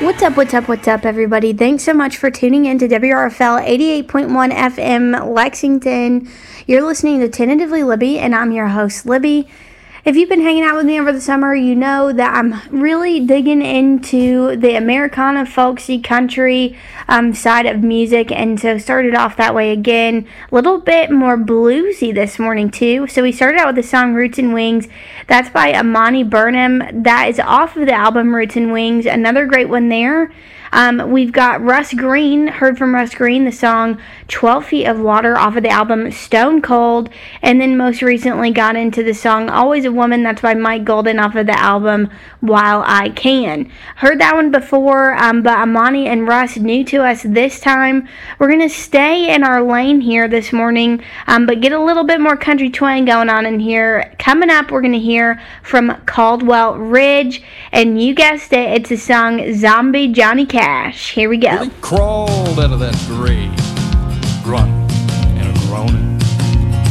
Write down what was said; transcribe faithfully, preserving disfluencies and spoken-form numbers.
What's up, what's up, what's up, everybody? Thanks so much for tuning in to W R F L eighty-eight point one F M Lexington. You're listening to Tentatively Libby, and I'm your host, Libby. If you've been hanging out with me over the summer, you know that I'm really digging into the Americana, folksy, country um, side of music, and so started off that way again. A little bit more bluesy this morning, too. So we started out with the song Roots and Wings. That's by Amani Burnham. That is off of the album Roots and Wings. Another great one there. Um, we've got Russ Green, heard from Russ Green, the song twelve feet of Water off of the album Stone Cold, and then most recently got into the song Always a Woman, that's by Mike Golden off of the album While I Can. Heard that one before, um, but Amani and Russ new to us this time. We're going to stay in our lane here this morning, um, but get a little bit more country twang going on in here. Coming up, we're going to hear from Caldwell Ridge, and you guessed it, it's the song Zombie Johnny Cash. Here we go. Really crawled out of that grave, grunt.